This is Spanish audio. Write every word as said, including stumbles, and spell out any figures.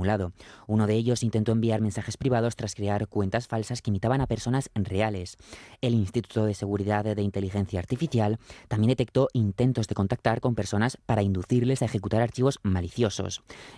acumulado. Uno de ellos intentó enviar mensajes privados tras crear cuentas falsas que imitaban a personas reales. El Instituto de Seguridad de Inteligencia Artificial también detectó intentos de contactar con personas para inducirles a ejecutar archivos maliciosos.